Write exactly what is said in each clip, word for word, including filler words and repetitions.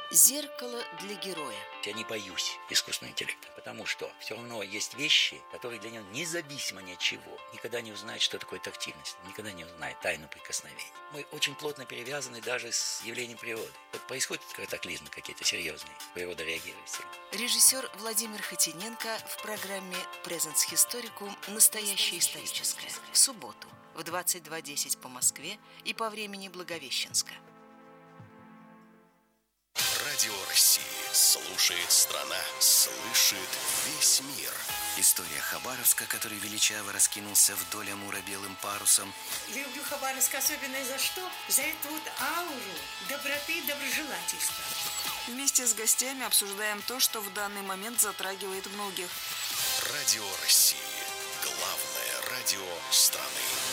Зеркало для героя. Я не боюсь искусственного интеллекта, потому что все равно есть вещи, которые для него независимо ни от чего никогда не узнает, что такое тактильность, никогда не узнает тайну прикосновения. Мы очень плотно перевязаны даже с явлением природы. Вот происходят катаклизмы какие-то серьезные, природа реагирует сильно. Режиссер Владимир Хотиненко в программе «Presens Historicum. Настоящее историческое» в субботу в двадцать два десять по Москве и по времени Благовещенска. Радио России. Слушает страна. Слышит весь мир. История Хабаровска, который величаво раскинулся вдоль Амура белым парусом. Люблю Хабаровск особенно за что? За эту вот ауру доброты и доброжелательства. Вместе с гостями обсуждаем то, что в данный момент затрагивает многих. Радио России. Главное радио страны.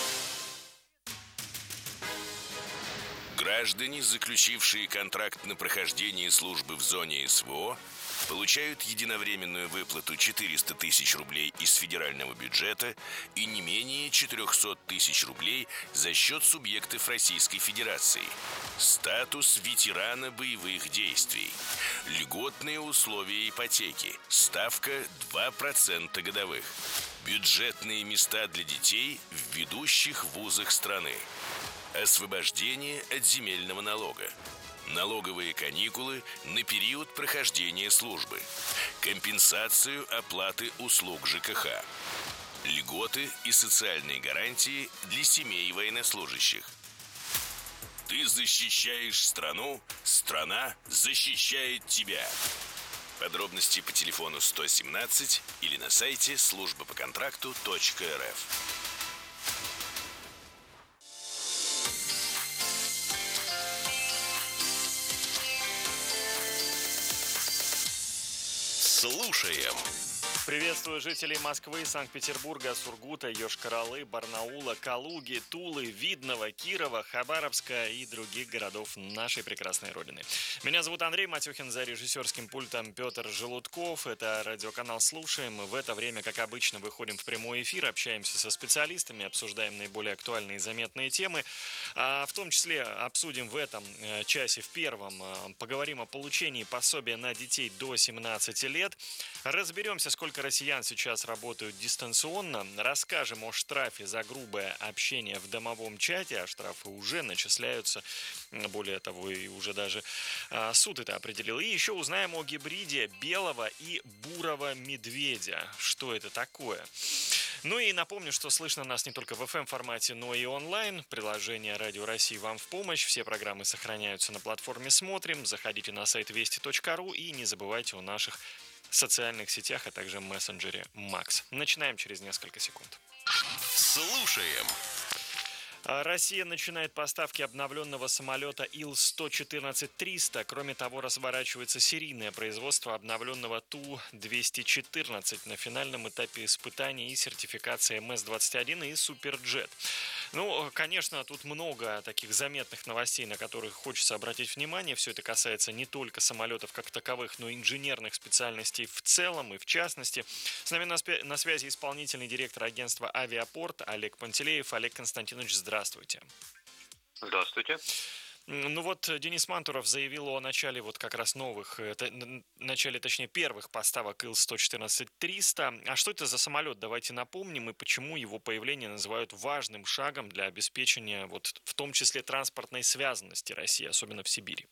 Граждане, заключившие контракт на прохождение службы в зоне СВО, получают единовременную выплату четыреста тысяч рублей из федерального бюджета и не менее четыреста тысяч рублей за счет субъектов Российской Федерации. Статус ветерана боевых действий. Льготные условия ипотеки. Ставка два процента годовых. Бюджетные места для детей в ведущих вузах страны. Освобождение от земельного налога. Налоговые каникулы на период прохождения службы. Компенсацию оплаты услуг ЖКХ. Льготы и социальные гарантии для семей военнослужащих. Ты защищаешь страну, страна защищает тебя. Подробности по телефону сто семнадцать или на сайте служба по контракту точка эр эф. Слушаем. Приветствую жителей Москвы, Санкт-Петербурга, Сургута, Йошкар-Олы, Барнаула, Калуги, Тулы, Видного, Кирова, Хабаровска и других городов нашей прекрасной родины. Меня зовут Андрей Матюхин, за режиссерским пультом Петр Желудков. Это радиоканал «Слушаем». В это время, как обычно, выходим в прямой эфир, общаемся со специалистами, обсуждаем наиболее актуальные и заметные темы. А в том числе обсудим в этом часе, в первом, поговорим о получении пособия на детей до семнадцати лет. Разберемся, сколько россиян сейчас работают дистанционно. Расскажем о штрафе за грубое общение в домовом чате, а штрафы уже начисляются. Более того, и уже даже а, суд это определил. И еще узнаем о гибриде белого и бурого медведя. Что это такое? Ну и напомню, что слышно нас не только в эф эм-формате, но и онлайн. Приложение Радио России вам в помощь. Все программы сохраняются на платформе «Смотрим». Заходите на сайт вести точка ру и не забывайте о наших социальных сетях, а также мессенджере Макс. Начинаем через несколько секунд. Слушаем. Россия начинает поставки обновленного самолета Ил сто четырнадцать триста. Кроме того, разворачивается серийное производство обновленного Ту двести четырнадцать на финальном этапе испытаний и сертификации эм эс двадцать один и Суперджет. Ну, конечно, тут много таких заметных новостей, на которых хочется обратить внимание. Все это касается не только самолетов как таковых, но и инженерных специальностей в целом и в частности. С нами на, спе- на связи исполнительный директор агентства «Авиапорт» Олег Пантелеев. Олег Константинович, здравствуйте. Здравствуйте. Ну вот Денис Мантуров заявил о начале вот как раз новых, начале, точнее, первых поставок Ил сто четырнадцать триста. А что это за самолет? Давайте напомним, и почему его появление называют важным шагом для обеспечения, вот, в том числе, транспортной связанности России, особенно в Сибири.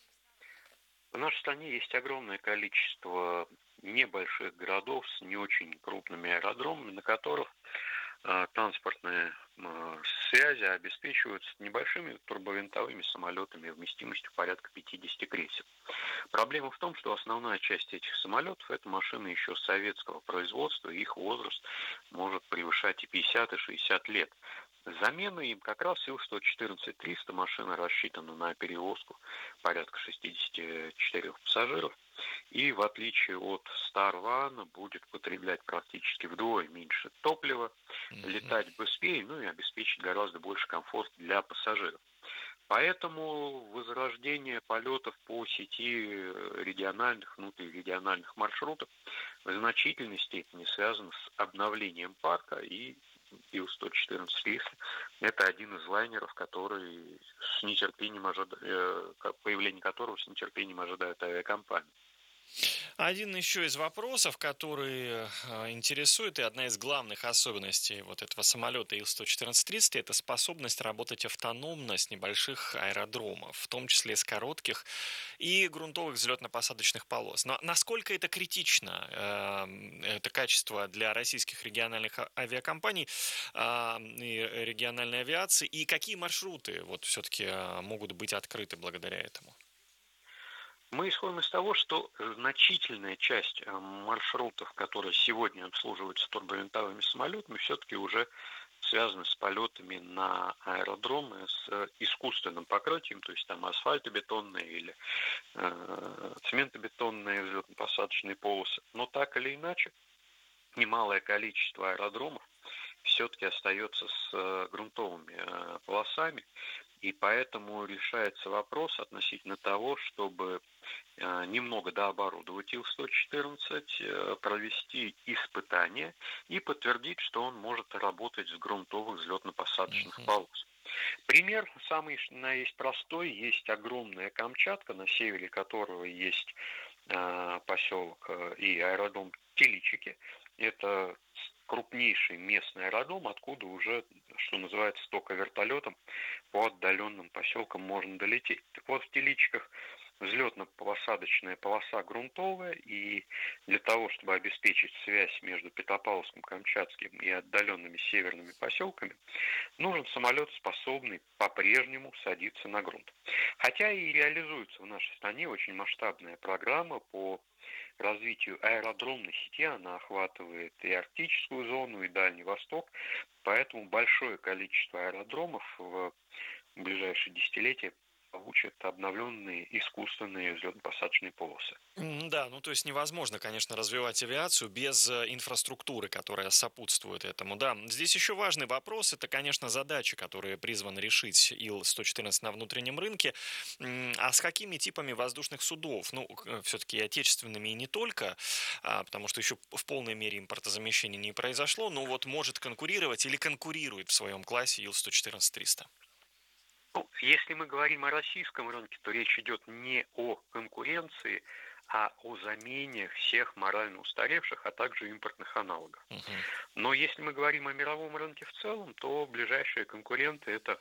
В нашей стране есть огромное количество небольших городов с не очень крупными аэродромами, на которых транспортные связи обеспечиваются небольшими турбовинтовыми самолетами вместимостью порядка пятьдесят кресел. Проблема в том, что основная часть этих самолетов – это машины еще советского производства, и их возраст может превышать и пятьдесят, и шестьдесят лет. Замена им как раз Ил сто четырнадцать триста, машина рассчитана на перевозку порядка шестьдесят четыре пассажиров. И в отличие от Старвана будет потреблять практически вдвое меньше топлива, летать быстрее, ну и обеспечить гораздо больше комфорта для пассажиров. Поэтому возрождение полетов по сети региональных, внутрирегиональных маршрутов в значительной степени связано с обновлением парка и Ил сто четырнадцать триста. Это один из лайнеров, который с нетерпением ожидает, появление которого с нетерпением ожидают авиакомпании. Один еще из вопросов, который интересует, и одна из главных особенностей вот этого самолета Ил сто четырнадцать тридцать, это способность работать автономно с небольших аэродромов, в том числе с коротких и грунтовых взлетно-посадочных полос. Но насколько это критично, это качество для российских региональных авиакомпаний и региональной авиации, и какие маршруты вот все-таки могут быть открыты благодаря этому? Мы исходим из того, что значительная часть маршрутов, которые сегодня обслуживаются турбовинтовыми самолетами, все-таки уже связаны с полетами на аэродромы с искусственным покрытием, то есть там асфальтобетонные или э, цементобетонные взлетно-посадочные полосы. Но так или иначе, немалое количество аэродромов все-таки остается с грунтовыми э, полосами. И поэтому решается вопрос относительно того, чтобы э, немного дооборудовать Ил сто четырнадцать, э, провести испытания и подтвердить, что он может работать с грунтовых взлетно-посадочных полос. Пример самый на есть простой. Есть огромная Камчатка, на севере которого есть э, поселок э, и аэродром Теличики. Это крупнейший местный аэродром, откуда уже, что называется, только вертолетом по отдаленным поселкам можно долететь. Так вот, в Теличиках взлетно-посадочная полоса грунтовая, и для того, чтобы обеспечить связь между Петропавловском, Камчатским и отдаленными северными поселками, нужен самолет, способный по-прежнему садиться на грунт. Хотя и реализуется в нашей стране очень масштабная программа по развитию аэродромной сети, она охватывает и арктическую зону, и Дальний Восток, поэтому большое количество аэродромов в ближайшие десятилетия получат обновленные искусственные взлетно-посадочные полосы. Да, ну то есть невозможно, конечно, развивать авиацию без инфраструктуры, которая сопутствует этому. Да, здесь еще важный вопрос, это, конечно, задачи, которые призваны решить Ил сто четырнадцать на внутреннем рынке. А с какими типами воздушных судов? Ну, все-таки и отечественными, и не только, потому что еще в полной мере импортозамещения не произошло, но вот может конкурировать или конкурирует в своем классе Ил сто четырнадцать триста. Ну, если мы говорим о российском рынке, то речь идет не о конкуренции, а о замене всех морально устаревших, а также импортных аналогов. Uh-huh. Но если мы говорим о мировом рынке в целом, то ближайшие конкуренты – это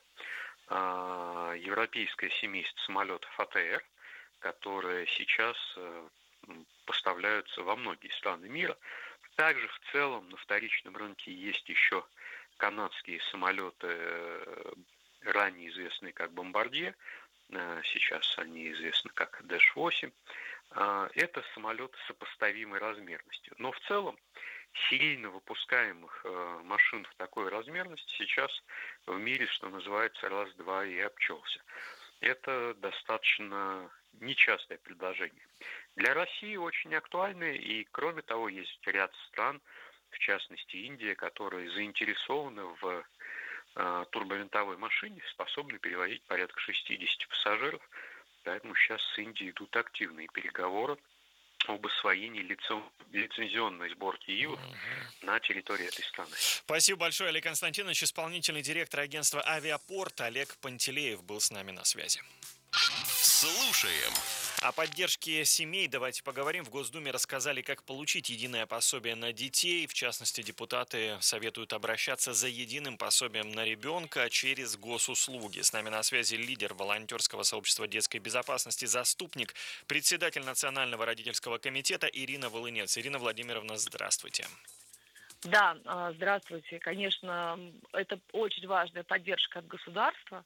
э, европейское семейство самолетов А Т Р, которые сейчас э, поставляются во многие страны мира. Также в целом на вторичном рынке есть еще канадские самолеты, э, ранее известные как «Бомбардье», сейчас они известны как Дэш восемь. Это самолеты сопоставимой размерностью. Но в целом серийно выпускаемых машин в такой размерности сейчас в мире, что называется, раз-два и обчелся. Это достаточно нечастое предложение. Для России очень актуальное, и кроме того, есть ряд стран, в частности Индия, которые заинтересованы в турбовинтовой машине, способны перевозить порядка шестьдесят пассажиров. Поэтому сейчас с Индией идут активные переговоры об освоении лицензионной сборки Илов uh-huh. на территории этой страны. Спасибо большое, Олег Константинович. Исполнительный директор агентства «Авиапорт» Олег Пантелеев был с нами на связи. Слушаем. О поддержке семей давайте поговорим. В Госдуме рассказали, как получить единое пособие на детей. В частности, депутаты советуют обращаться за единым пособием на ребенка через госуслуги. С нами на связи лидер волонтерского сообщества детской безопасности, заступник, председатель Национального родительского комитета Ирина Волынец. Ирина Владимировна, здравствуйте. Да, здравствуйте. Конечно, это очень важная поддержка от государства.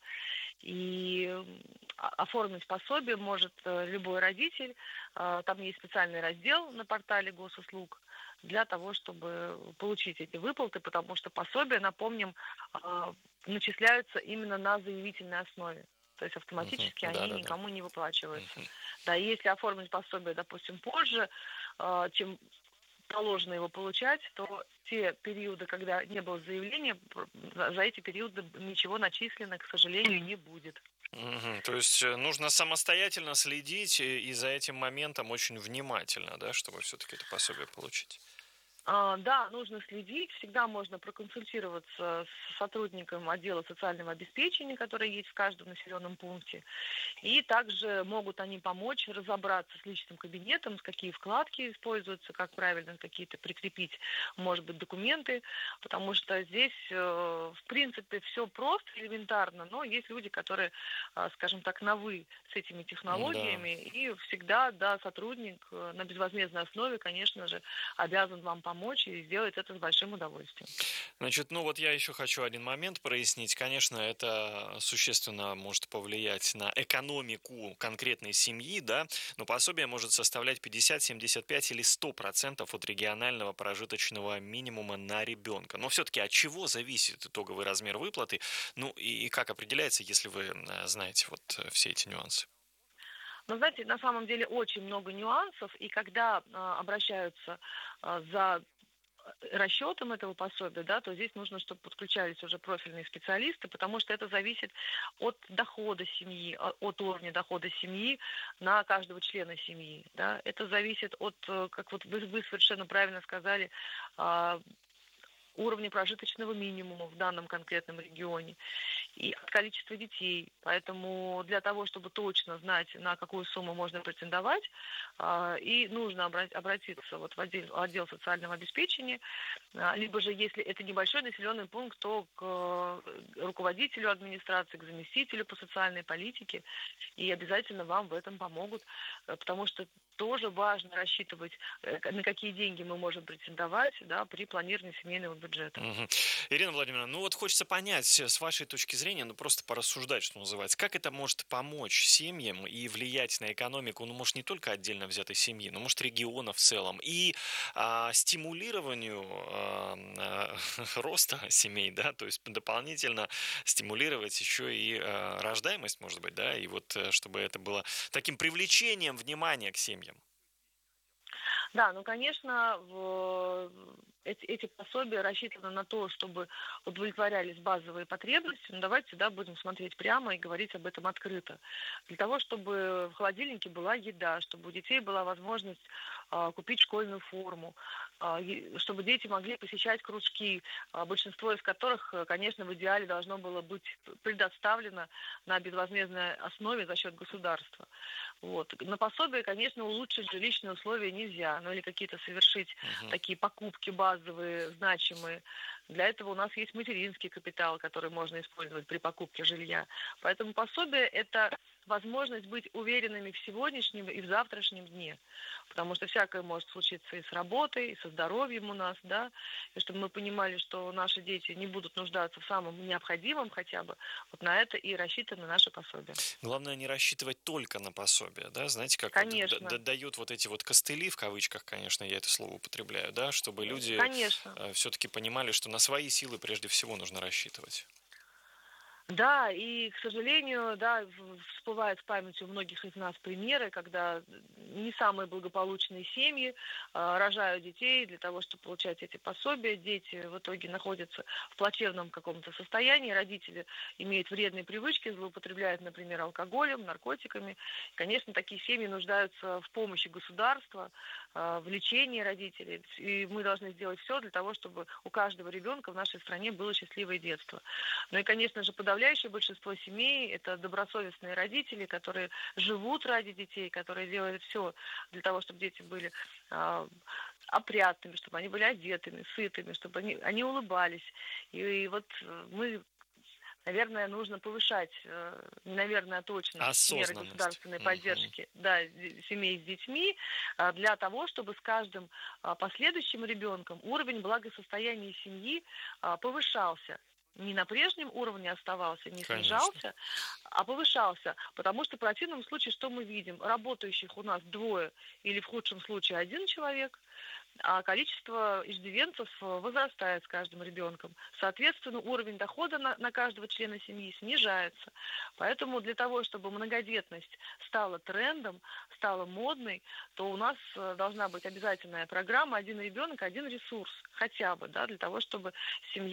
И оформить пособие может любой родитель. Там есть специальный раздел на портале госуслуг для того, чтобы получить эти выплаты, потому что пособия, напомним, начисляются именно на заявительной основе. То есть автоматически uh-huh. они да, никому да. не выплачиваются. Uh-huh. Да, и если оформить пособие, допустим, позже, чем положено его получать, то те периоды, когда не было заявления, за эти периоды ничего начислено, к сожалению, не будет. Угу. То есть нужно самостоятельно следить и за этим моментом очень внимательно, да, чтобы все-таки это пособие получить. А, Да, нужно следить. Всегда можно проконсультироваться с сотрудником отдела социального обеспечения, который есть в каждом населенном пункте. И также могут они помочь разобраться с личным кабинетом, с какие вкладки используются, как правильно какие-то прикрепить, может быть, документы. Потому что здесь, э, в принципе, все просто, элементарно, но есть люди, которые, а, скажем так, на «вы» с этими Да. технологиями. И всегда, да, сотрудник э, на безвозмездной основе, конечно же, обязан вам помочь и сделать это с большим удовольствием. Значит, ну вот я еще хочу один момент прояснить. Конечно, это существенно может повлиять на экономику конкретной семьи, да, но пособие может составлять пятьдесят, семьдесят пять или сто процентов от регионального прожиточного минимума на ребенка. Но все-таки от чего зависит итоговый размер выплаты? Ну и как определяется, если вы э, знаете вот э, все эти нюансы? Но знаете, на самом деле очень много нюансов, и когда а, обращаются а, за расчетом этого пособия, да, то здесь нужно, чтобы подключались уже профильные специалисты, потому что это зависит от дохода семьи, а- от уровня дохода семьи на каждого члена семьи. Да. Это зависит от, э, как вот вы, вы совершенно правильно сказали, а, уровня прожиточного минимума в данном конкретном регионе и от количества детей. Поэтому для того, чтобы точно знать, на какую сумму можно претендовать, а, и нужно обра- обратиться вот в отдел, отдел социального обеспечения, а, либо же, если это небольшой населенный пункт, то к э, руководителю администрации, к заместителю по социальной политике, и обязательно вам в этом помогут, э, потому что тоже важно рассчитывать, э, на какие деньги мы можем претендовать, да, при планировании семейного бюджета. Мгм. Ирина Владимировна, ну вот хочется понять, э, с вашей точки зрения, ну просто порассуждать, что называется, как это может помочь семьям и влиять на экономику, ну может не только отдельно взятой семьи, но может региона в целом, и а, стимулированию а, а, роста семей, да, то есть дополнительно стимулировать еще и а, рождаемость, может быть, да, и вот э, чтобы это было таким привлечением внимания к семьям. Да, ну, конечно, в- эти, эти пособия рассчитаны на то, чтобы удовлетворялись базовые потребности. Но давайте всегда будем смотреть прямо и говорить об этом открыто. Для того, чтобы в холодильнике была еда, чтобы у детей была возможность а, купить школьную форму, а, е- чтобы дети могли посещать кружки, а, большинство из которых, э, конечно, в идеале должно было быть предоставлено на безвозмездной основе за счет государства. Вот. На пособие, конечно, улучшить жилищные условия нельзя, ну или какие-то совершить Мгм. такие покупки базовые, значимые. Для этого у нас есть материнский капитал, который можно использовать при покупке жилья. Поэтому пособие – это возможность быть уверенными в сегодняшнем и в завтрашнем дне. Потому что всякое может случиться и с работой, и со здоровьем у нас, да. И чтобы мы понимали, что наши дети не будут нуждаться в самом необходимом хотя бы, вот на это и рассчитаны наши пособия. Главное не рассчитывать только на пособие, да, знаете, как вот д- д- Конечно, дают вот эти вот костыли, в кавычках, конечно, я это слово употребляю, да, чтобы люди конечно. все-таки понимали, что на свои силы прежде всего нужно рассчитывать. Да, и, к сожалению, да, в- всплывают в памяти у многих из нас примеры, когда не самые благополучные семьи а, рожают детей для того, чтобы получать эти пособия. Дети в итоге находятся в плачевном каком-то состоянии, родители имеют вредные привычки, злоупотребляют, например, алкоголем, наркотиками. Конечно, такие семьи нуждаются в помощи государства, а, в лечении родителей. И мы должны сделать все для того, чтобы у каждого ребенка в нашей стране было счастливое детство. Ну и, конечно же, подавляющее большинство семей – это добросовестные родители, которые живут ради детей, которые делают все для того, чтобы дети были а, опрятными, чтобы они были одетыми, сытыми, чтобы они, они улыбались. И, и вот э, мы, наверное, нужно повышать, э, не наверное, а точно, меры Осознанность. государственной Мгм. поддержки, да, д- семей с детьми, а, для того, чтобы с каждым а, последующим ребенком уровень благосостояния семьи а, повышался. Не на прежнем уровне оставался, не Конечно. снижался, а повышался. Потому что в противном случае что мы видим? Работающих у нас двое или в худшем случае один человек, а количество иждивенцев э, возрастает с каждым ребенком. Соответственно, уровень дохода на, на каждого члена семьи снижается. Поэтому для того, чтобы многодетность стала трендом, стала модной, то у нас э, должна быть обязательная программа «Один ребенок, один ресурс» хотя бы, да, для того, чтобы семья